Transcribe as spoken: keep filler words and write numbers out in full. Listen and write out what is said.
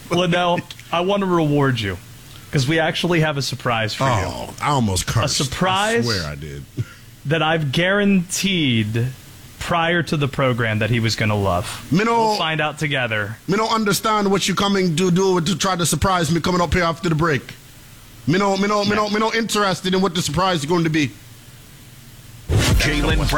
Linnell, I want to reward you because we actually have a surprise for oh, you. Oh, I almost cursed. A surprise I swear I did. that I've guaranteed prior to the program that he was going to love. Me no, we'll find out together. Me don't understand what you coming to do to try to surprise me coming up here after the break. Me no, me no, me no, me no interested in what the surprise is going to be. Jalen Brown.